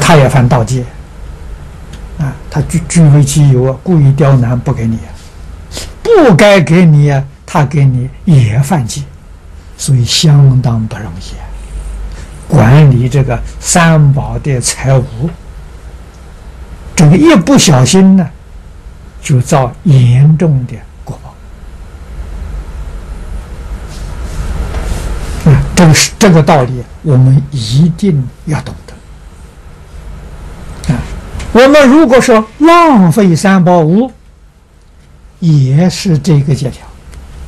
他也犯盗戒啊，他据为己有啊，故意刁难不给你啊，不该给你啊，他给你也犯戒，所以相当不容易啊。管理这个三宝的财物，这个一不小心呢，就遭严重的果报。这个道理，我们一定要懂得。我们如果说浪费三宝物，也是这个戒条。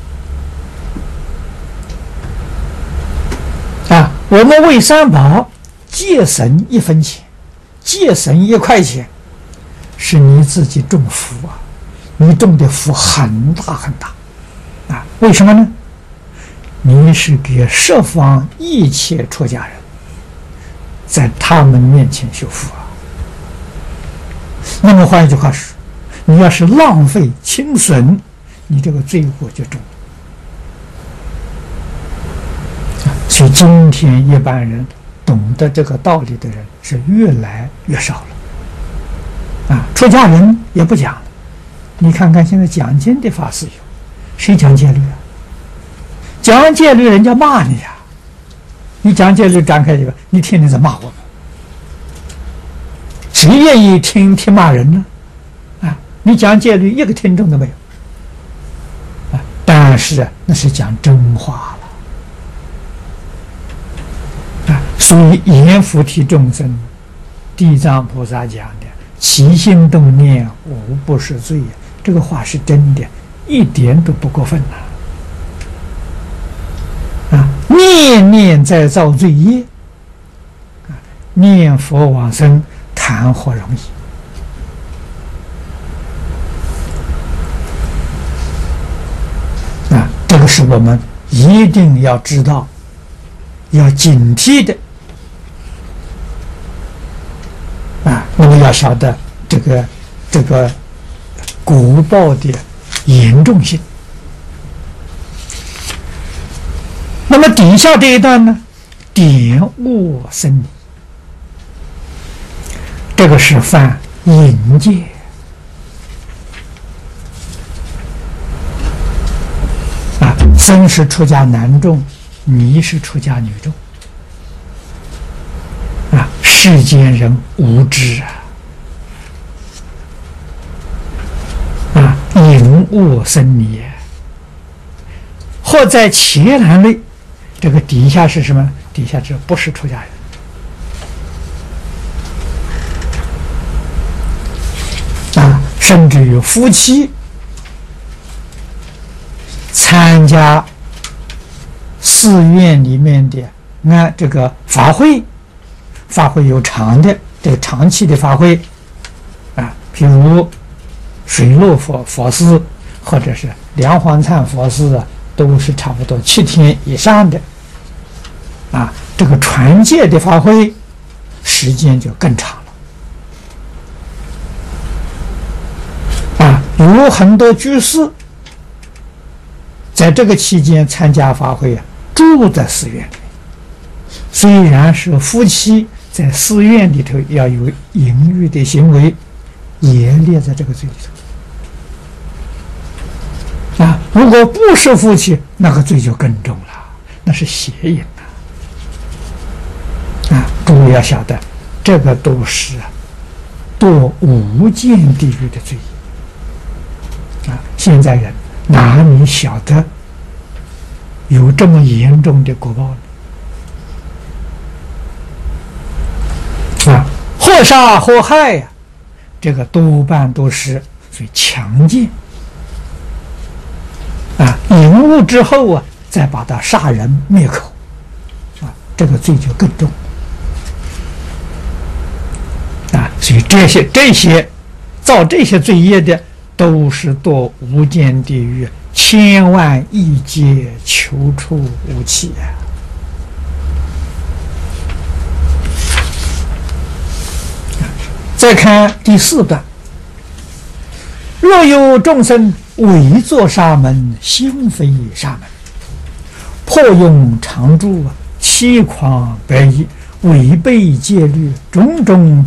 我们为三宝节省1分钱，节省1块钱，是你自己种福啊，你种的福很大很大啊！为什么呢？你是给十方一切出家人，在他们面前修福啊。那么换一句话说，你要是浪费轻损，你这个罪过就重了。所以今天一般人懂得这个道理的人是越来越少了啊！出家人也不讲了。你看看现在讲经的法师有谁讲戒律啊？讲戒律人家骂你呀！你讲戒律展开这个，你天天在骂我们，谁愿意听骂人呢？啊！你讲戒律一个听众都没有啊！但是那是讲真话了。所以阎浮提众生，地藏菩萨讲的起心动念无不是罪，这个话是真的，一点都不过分啊！念念在造罪业，念佛往生谈何容易啊！这个是我们一定要知道，要警惕的。那么要晓得这个果报的严重性。那么底下这一段呢，点卧生泥，这个是犯淫戒啊。生是出家男众，泥是出家女众。世间人无知淫卧生泥，或在伽蓝类，这个底下是什么？底下这不是出家人甚至有夫妻参加寺院里面的这个法会有长的这个长期的法会譬如水陆佛事或者是梁皇忏佛事都是差不多7天以上的这个传戒的法会时间就更长了有很多居士在这个期间参加法会住在寺院里，虽然是夫妻在寺院里头要有淫欲的行为，也列在这个罪里头如果不是夫妻，那个罪就更重了，那是邪淫诸位要晓得，这个都是堕无间地狱的罪现在人哪里晓得有这么严重的果报呢？或杀或害这个多半都是属于强奸淫物之后再把他杀人灭口这个罪就更重所以这些造这些罪业的都是堕无间地狱，千万亿劫求出无期再看第4段，若有众生伪作沙门，心非沙门，破用常住，欺诳百亿，违背戒律，种种